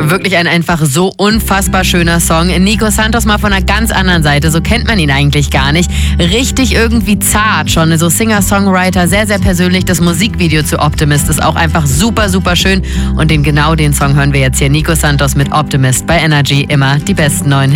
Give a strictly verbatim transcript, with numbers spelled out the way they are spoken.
Wirklich ein einfach so unfassbar schöner Song. Nico Santos mal von einer ganz anderen Seite, so kennt man ihn eigentlich gar nicht. Richtig irgendwie zart schon, so Singer-Songwriter, sehr, sehr persönlich. Das Musikvideo zu Optimist ist auch einfach super, super schön. Und den genau den Song hören wir jetzt hier. Nico Santos mit Optimist bei Energy, immer die besten neuen